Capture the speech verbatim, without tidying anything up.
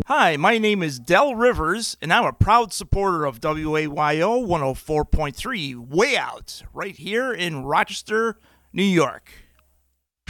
Hi, my name is Del Rivers, and I'm a proud supporter of W A Y O one oh four point three Way Out, right here in Rochester, New York.